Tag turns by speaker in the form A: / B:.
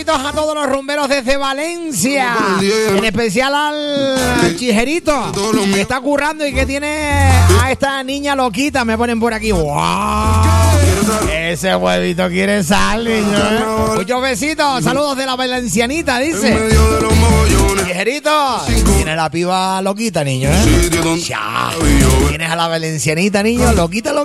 A: Besitos a todos los rumberos desde Valencia. En especial al Chijerito, que está currando y que tiene a esta niña loquita. Me ponen por aquí. ¡Wow! Ese huevito quiere sal, niño, ¿eh? Muchos besitos. Saludos de la valencianita, dice. Chijerito, tiene la piba loquita, niño, ¿eh? Chao. Tienes a la valencianita, niño, loquita.